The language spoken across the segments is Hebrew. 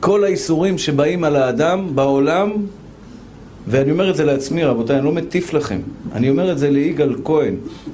כל האיסורים שבאים על האדם בעולם, ואני אומר את זה לעצמי, רבותיי, אני לא מטיף לכם, אני אומר את זה ליגאל כהן,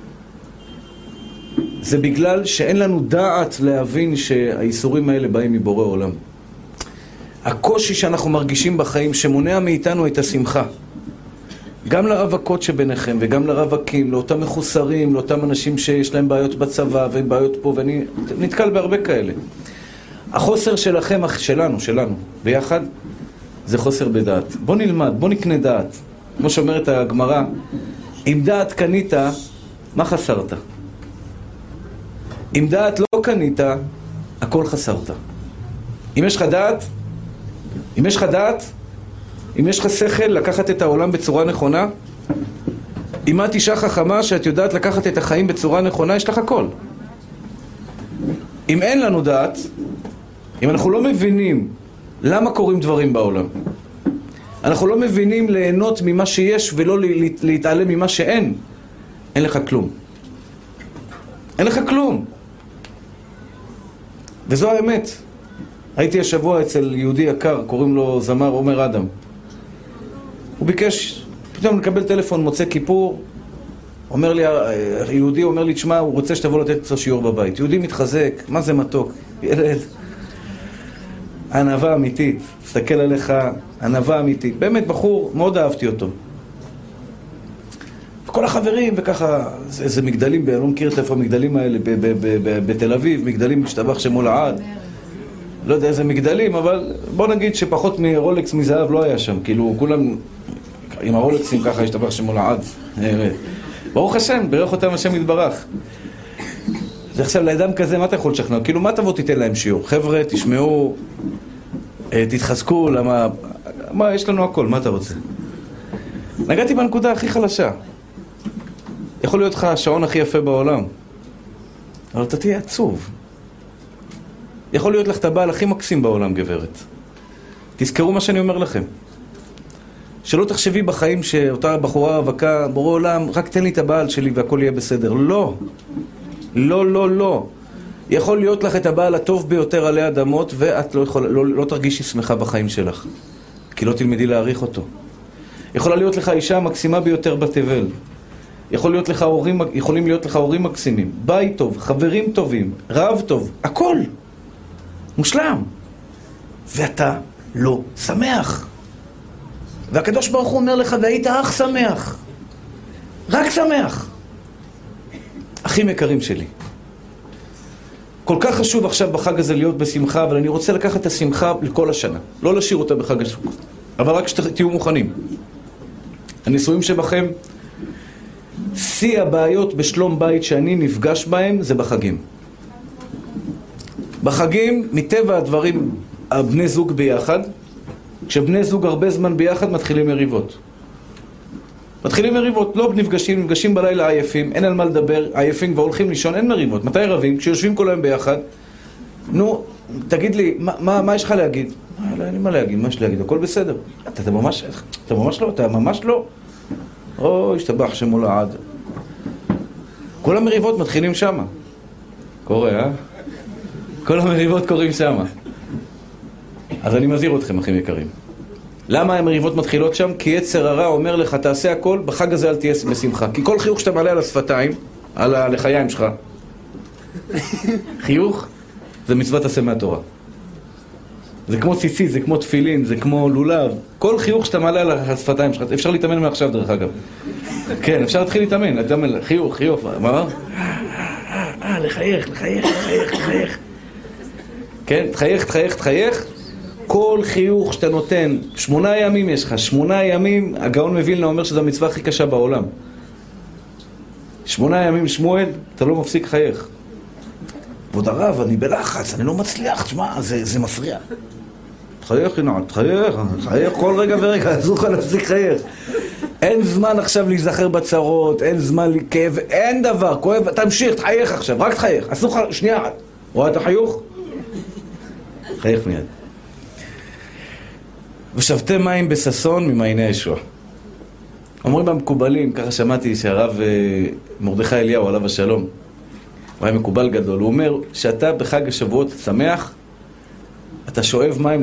זה בגלל שאין לנו דעת להבין שהאיסורים האלה באים מבורא עולם. הקושי שאנחנו מרגישים בחיים שמונע מאיתנו את השמחה, גם לרווקות שביניכם וגם לרווקים, לאותם מחוסרים, לאותם אנשים שיש להם בעיות בצבא ובעיות פה, ואני נתקל בהרבה כאלה. החוסר שלכם, שלנו, ביחד, זה חוסר בדעת. בוא נלמד, בוא נקנה דעת. כמו שאומרת הגמרא, אם דעת קנית, מה חסרת? אם דעת לא קנית, הכל חסרת. אם יש לך דעת, אם יש לך שכל לקחת את העולם בצורה נכונה, אם את אישה חכמה שאת יודעת לקחת את החיים בצורה נכונה, יש לך הכל. אם אין לנו דעת, אם אנחנו לא מבינים למה קורים דברים בעולם, אנחנו לא מבינים ליהנות ממה שיש ולא להתעלם ממה שאין, אין לך כלום. אין לך כלום. וזו האמת. הייתי השבוע אצל יהודי יקר, קוראים לו זמר עומר אדם. הוא ביקש, פתאום לקבל טלפון מוצא כיפור, אומר לי, יהודי אומר לי, תשמע, הוא רוצה שתבוא לתת אצלו שיעור בבית. יהודי מתחזק, מה זה מתוק? ילד, ענווה אמיתית, תסתכל עליך, ענווה אמיתית. באמת בחור, מאוד אהבתי אותו. וכל החברים, וככה, זה מגדלים, אני לא מכיר את איפה המגדלים האלה, בתל אביב, מגדלים משתבח שמול העד. לא יודע איזה מגדלים, אבל בוא נגיד שפחות מרולקס מזהב לא היה שם. כאילו, כולם עם הרולקסים ככה השתבח שמול העד. ברוך השם, ברך אותם השם יתברך. זה עכשיו, לאדם כזה, מה אתה יכול לשכנע? כאילו, מה תבוא תיתן להם שיעור? חבר'ה, תשמעו, תתחזקו, למה... מה, יש לנו הכל, מה אתה רוצה? נגעתי בנקודה הכי חלשה. יכול להיות לך השעון הכי יפה בעולם, אבל אתה תהיה עצוב. יכול להיות לך את הבעל הכי מקסים בעולם, גברת. תזכרו מה שאני אומר לכם. שלא תחשבי בחיים שאותה בחורה רווקה, בורא עולם, רק תן לי את הבעל שלי והכל יהיה בסדר. לא. לא, לא, לא. יכול להיות לך את הבעל הטוב ביותר עלי אדמות, ואת לא תרגישי שמחה בחיים שלך. כי לא תלמדי להעריך אותו. יכולה להיות לך אישה המקסימה ביותר בתבל. יכולים להיות לך הורים מקסימים. בית טוב, חברים טובים, רב טוב, הכל. מושלם. ואתה לא שמח. והקדוש ברוך הוא אומר לך, והיית אך שמח. רק שמח. אחים יקרים שלי. כל כך חשוב עכשיו בחג הזה להיות בשמחה, אבל אני רוצה לקחת את השמחה לכל השנה. לא לשאיר אותה בחג הסוכות. אבל רק שתהיו מוכנים. הנישואים שבכם, שיא הבעיות בשלום בית שאני נפגש בהם, זה בחגים. בחגים, מטבע הדברים, הבני זוג ביחד, כשבני זוג הרבה זמן ביחד, מתחילים מריבות. לא נפגשים בלילה עייפים, אין על מה לדבר, עייפים והולכים לישון, אין מריבות. מתי רבים? כשיושבים כל היום ביחד, נו, תגיד לי, מה יש לך להגיד? אין לי מה להגיד, מה יש להגיד? הכל בסדר. אתה ממש לא. או, השתבח שמול העד. כל המריבות מתחילים שמה. קורה, כל המריבות קורים שמה. אז אני מזהיר אתכם, אחים יקרים. למה המריבות מתחילות שם? כי יצר הרע אומר לך, תעשה הכל, בחג הזה אל תהיה בשמחה. כי כל חיוך שאתה מעלה על השפתיים, על הלחיים שלך, חיוך, זה מצוות עשה מהתורה. זה כמו ציצית, זה כמו תפילין, זה כמו לולב. כל חיוך שאתה מעלה על השפתיים שלך, אפשר להתאמן מעכשיו דרך אגב. כן, אפשר להתחיל להתאמן, חיוך, מה? לחייך. כן, תחייך. כל חיוך שאתה נותן, 8 ימים יש לך, 8 ימים, הגאון מווילנה אומר שזו המצווה הכי קשה בעולם. 8 ימים שמואל, אתה לא מפסיק חייך. כבוד הרב, אני בלחץ, אני לא מצליח, תשמע, זה מפריע. תחייך, תחייך כל רגע ורגע, אסור לך להפסיק חייך. אין זמן עכשיו להיזכר בצרות, אין זמן לכאב, אין דבר, כואב, תמשיך, תחייך עכשיו, רק תחייך, אסור לך, שנייה, רואה את החיוך? חייך מיד. ושבתי מים בססון ממעייני ישועה. אומרים במקובלים, ככה שמעתי שהרב מרדכי אליהו עליו השלום, הוא היה מקובל גדול, הוא אומר שאתה בחג השבועות שמח, אתה שואב מים